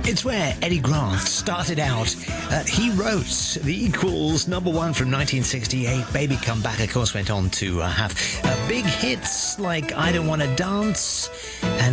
It's where Eddie Grant started out. He wrote the Equals number one from 1968. Baby Come Back, of course, went on to have big hits like I Don't Want to Dance and